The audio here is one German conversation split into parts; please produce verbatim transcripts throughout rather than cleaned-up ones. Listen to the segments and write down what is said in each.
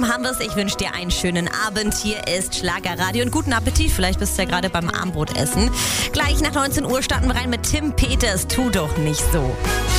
haben wir es. Ich wünsche dir einen schönen Abend. Hier ist Schlagerradio und guten Appetit. Vielleicht bist du ja gerade beim Armbrot essen. Gleich nach neunzehn Uhr starten wir rein mit Tim Peters. Tu doch nicht so.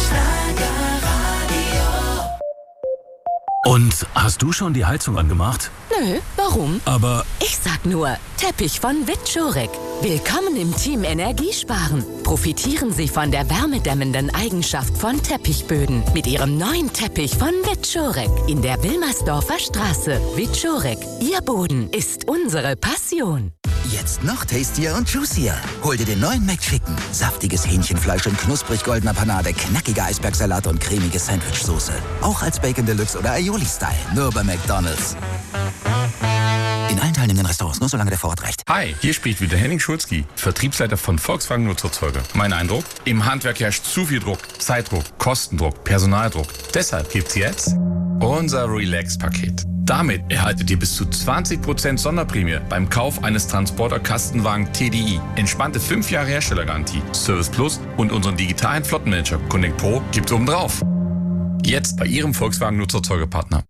Und hast du schon die Heizung angemacht? Nö, warum? Aber Ich sag nur, Teppich von Witschorek. Willkommen im Team Energiesparen. Profitieren Sie von der wärmedämmenden Eigenschaft von Teppichböden mit Ihrem neuen Teppich von Witschorek in der Wilmersdorfer Straße. Witschorek, Ihr Boden ist unsere Passion. Jetzt noch tastier und juicier. Hol dir den neuen McChicken. Saftiges Hähnchenfleisch in knusprig goldener Panade, knackiger Eisbergsalat und cremige Sandwichsoße. Auch als Bacon Deluxe oder Aioli-Style. Nur bei McDonald's. In allen teilnehmenden Restaurants, nur solange der Vorrat reicht. Hi, hier spricht wieder Henning Schulzki, Vertriebsleiter von Volkswagen Nutzerzeuger. Mein Eindruck? Im Handwerk herrscht zu viel Druck. Zeitdruck, Kostendruck, Personaldruck. Deshalb gibt's jetzt unser Relax-Paket. Damit erhaltet ihr bis zu zwanzig Prozent Sonderprämie beim Kauf eines Transporter-Kastenwagen T D I. Entspannte fünf Jahre Herstellergarantie, Service Plus und unseren digitalen Flottenmanager Connect Pro gibt's oben drauf. Jetzt bei Ihrem Volkswagen Nutzerzeugerpartner.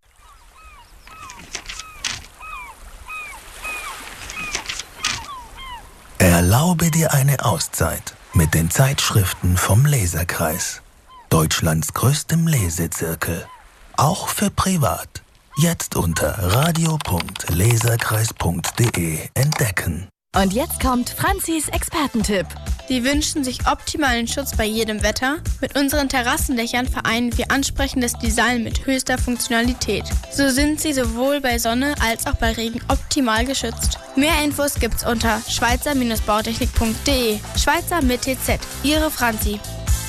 Erlaube dir eine Auszeit mit den Zeitschriften vom Leserkreis. Deutschlands größtem Lesezirkel. Auch für privat. Jetzt unter radio punkt leserkreis punkt de entdecken. Und jetzt kommt Franzis Expertentipp. Sie wünschen sich optimalen Schutz bei jedem Wetter? Mit unseren Terrassendächern vereinen wir ansprechendes Design mit höchster Funktionalität. So sind sie sowohl bei Sonne als auch bei Regen optimal geschützt. Mehr Infos gibt's unter schweizer bautechnik punkt de. Schweizer mit T Z. Ihre Franzi.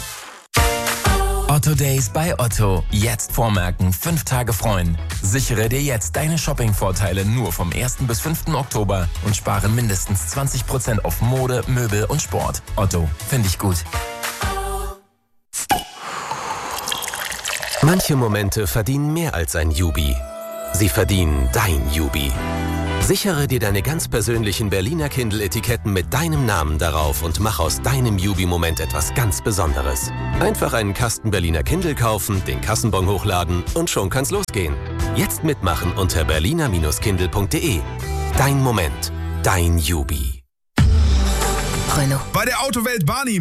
Otto Days bei Otto. Jetzt vormerken, fünf Tage freuen. Sichere dir jetzt deine Shopping-Vorteile nur vom ersten bis fünften Oktober und spare mindestens zwanzig Prozent auf Mode, Möbel und Sport. Otto, finde ich gut. Manche Momente verdienen mehr als ein Jubi. Sie verdienen dein Jubi. Sichere dir deine ganz persönlichen Berliner Kindle-Etiketten mit deinem Namen darauf und mach aus deinem Jubi-Moment etwas ganz Besonderes. Einfach einen Kasten Berliner Kindle kaufen, den Kassenbon hochladen und schon kann's losgehen. Jetzt mitmachen unter berliner Kindle punkt de. Dein Moment, dein Jubi. Renault. Bei der Autowelt Barney